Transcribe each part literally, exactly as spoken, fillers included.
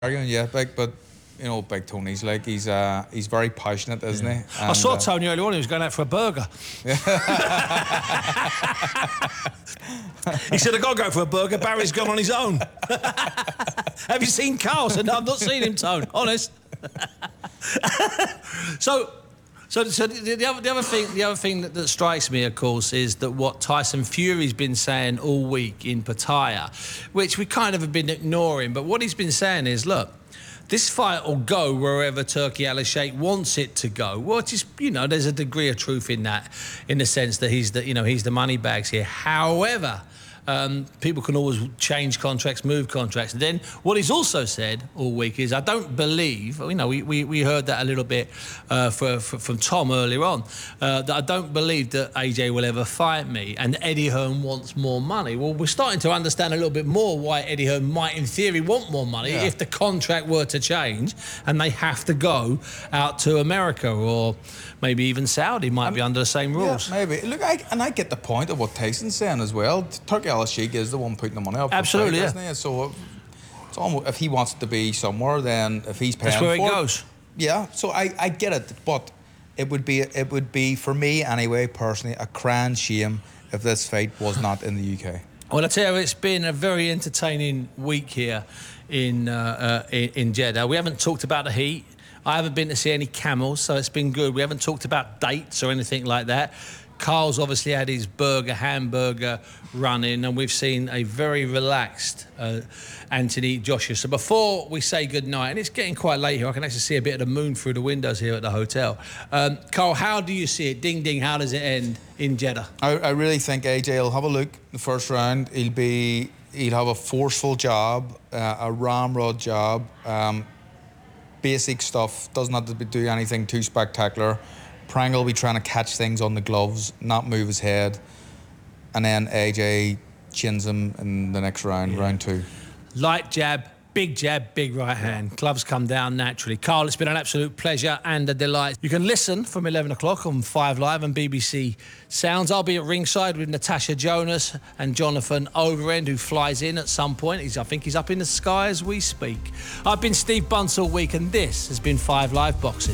Yeah, big, but you know, Big Tony's like he's uh he's very passionate, isn't yeah. he? And, I saw uh, Tony earlier on. He was going out for a burger. He said, "I got to go for a burger." Barry's gone on his own. Have you seen Carl? I said, "No, I've not seen him, Tone. Honest." so. So, so the, the, other, the other thing, the other thing that, that strikes me, of course, is that what Tyson Fury's been saying all week in Pattaya, which we kind of have been ignoring, but what he's been saying is, look, this fight will go wherever Turki Al-Sheikh wants it to go. Well, just, you know, there's a degree of truth in that, in the sense that he's the, you know, he's the money bags here. However, Um, people can always change contracts, move contracts. And then what he's also said all week is, I don't believe, you know, we, we, we heard that a little bit uh, for, for, from Tom earlier on, uh, that I don't believe that A J will ever fight me, and Eddie Hearn wants more money. Well, we're starting to understand a little bit more why Eddie Hearn might, in theory, want more money yeah. if the contract were to change and they have to go out to America, or maybe even Saudi might and, be under the same rules. Yeah, maybe. Look, I, and I get the point of what Tyson's saying as well. Turki Al-Sheikh is the one putting the money up. Absolutely, fight, yeah. Isn't he? So it's almost, if he wants it to be somewhere, then if he's paying that's where for it goes. Yeah. So I, I get it, but it would be it would be for me anyway, personally, a crying shame if this fight was not in the U K. Well, I tell you, it's been a very entertaining week here in uh, uh, in, in Jeddah. We haven't talked about the heat. I haven't been to see any camels, so it's been good. We haven't talked about dates or anything like that. Carl's obviously had his burger, hamburger running, and we've seen a very relaxed uh, Anthony Joshua. So before we say goodnight, and it's getting quite late here, I can actually see a bit of the moon through the windows here at the hotel. Um, Carl, how do you see it? Ding, ding, how does it end in Jeddah? I, I really think A J will have a look the first round. He'll be, he'll have a forceful jab, uh, a ramrod jab, um, basic stuff, doesn't have to do anything too spectacular. Prangle will be trying to catch things on the gloves, not move his head, and then A J chins him in the next round, yeah. round two. Light jab, big jab, big right hand. Gloves come down naturally. Carl, it's been an absolute pleasure and a delight. You can listen from eleven o'clock on Five Live and B B C Sounds. I'll be at ringside with Natasha Jonas and Jonathan Overend, who flies in at some point. He's, I think he's up in the sky as we speak. I've been Steve Bunce all week, and this has been Five Live Boxing.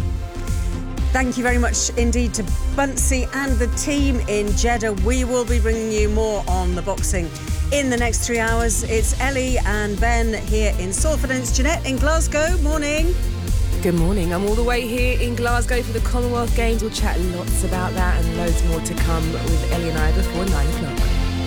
Thank you very much indeed to Buncey and the team in Jeddah. We will be bringing you more on the boxing in the next three hours. It's Ellie and Ben here in Salford, and it's Jeanette in Glasgow. Morning. Good morning. I'm all the way here in Glasgow for the Commonwealth Games. We'll chat lots about that and loads more to come with Ellie and I before nine o'clock.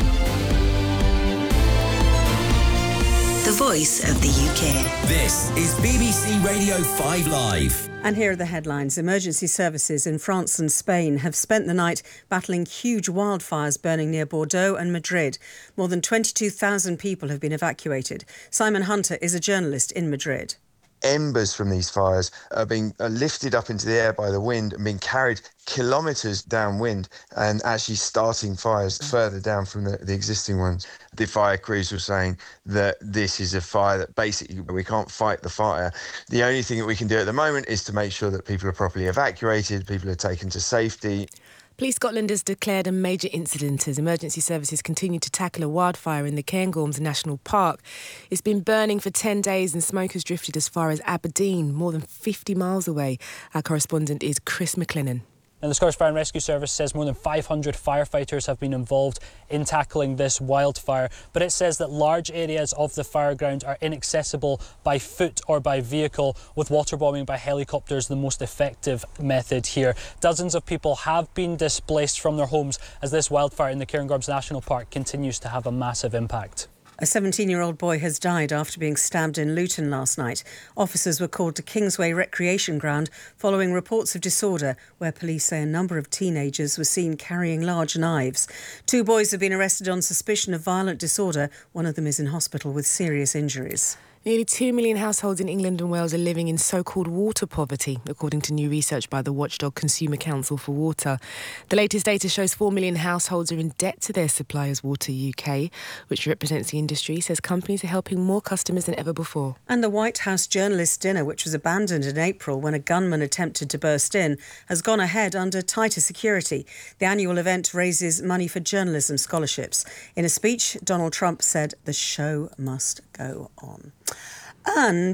The voice of the U K. This is B B C Radio five Live. And here are the headlines. Emergency services in France and Spain have spent the night battling huge wildfires burning near Bordeaux and Madrid. More than twenty-two thousand people have been evacuated. Simon Hunter is a journalist in Madrid. Embers from these fires are being lifted up into the air by the wind and being carried kilometres downwind and actually starting fires further down from the, the existing ones. The fire crews were saying that this is a fire that basically we can't fight the fire. The only thing that we can do at the moment is to make sure that people are properly evacuated, people are taken to safety. Police Scotland has declared a major incident as emergency services continue to tackle a wildfire in the Cairngorms National Park. It's been burning for ten days and smoke has drifted as far as Aberdeen, more than fifty miles away. Our correspondent is Chris McLennan. And the Scottish Fire and Rescue Service says more than five hundred firefighters have been involved in tackling this wildfire. But it says that large areas of the fireground are inaccessible by foot or by vehicle, with waterbombing by helicopters the most effective method here. Dozens of people have been displaced from their homes as this wildfire in the Cairngorms National Park continues to have a massive impact. A seventeen-year-old boy has died after being stabbed in Luton last night. Officers were called to Kingsway Recreation Ground following reports of disorder, where police say a number of teenagers were seen carrying large knives. Two boys have been arrested on suspicion of violent disorder. One of them is in hospital with serious injuries. Nearly two million households in England and Wales are living in so-called water poverty, according to new research by the watchdog Consumer Council for Water. The latest data shows four million households are in debt to their suppliers, Water U K, which represents the industry, says companies are helping more customers than ever before. And the White House journalist dinner, which was abandoned in April when a gunman attempted to burst in, has gone ahead under tighter security. The annual event raises money for journalism scholarships. In a speech, Donald Trump said the show must go on. And